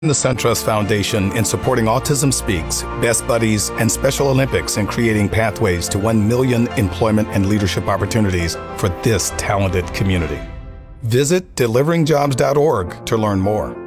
The SunTrust Foundation in supporting Autism Speaks, Best Buddies, and Special Olympics in creating pathways to 1 million employment and leadership opportunities for this talented community. Visit deliveringjobs.org to learn more.